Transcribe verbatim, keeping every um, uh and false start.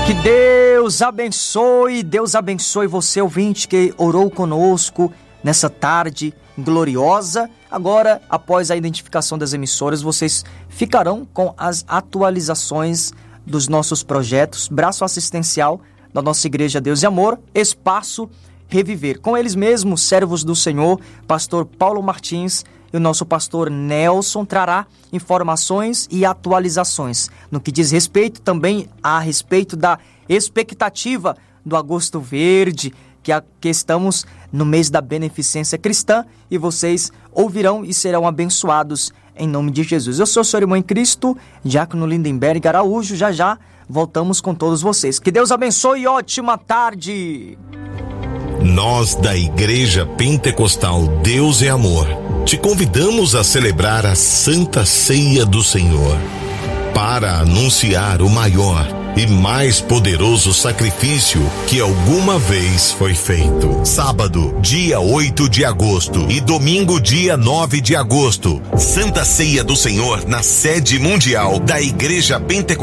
Que Deus abençoe, Deus abençoe você, ouvinte, que orou conosco nessa tarde gloriosa. Agora, após a identificação das emissoras, vocês ficarão com as atualizações dos nossos projetos, braço assistencial da nossa Igreja Deus e Amor, Espaço Reviver. Com eles mesmos, servos do Senhor, pastor Paulo Martins e o nosso pastor Nelson trará informações e atualizações no que diz respeito também a respeito da expectativa do Agosto Verde, que, a, que estamos no mês da beneficência cristã, e vocês ouvirão e serão abençoados em nome de Jesus. Eu sou o seu irmão em Cristo, Diácono Lindenberg Araújo. Já já voltamos com todos vocês. Que Deus abençoe e ótima tarde! Nós da Igreja Pentecostal Deus é Amor te convidamos a celebrar a Santa Ceia do Senhor para anunciar o maior e mais poderoso sacrifício que alguma vez foi feito. Sábado, dia oito de agosto e domingo, dia nove de agosto, Santa Ceia do Senhor na sede mundial da Igreja Pentecostal